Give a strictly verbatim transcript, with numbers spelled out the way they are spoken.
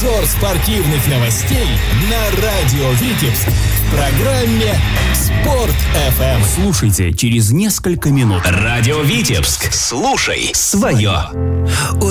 Обзор спортивных новостей на радио Витебск в программе Спорт эф эм. Слушайте через несколько минут. Радио Витебск. Слушай свое.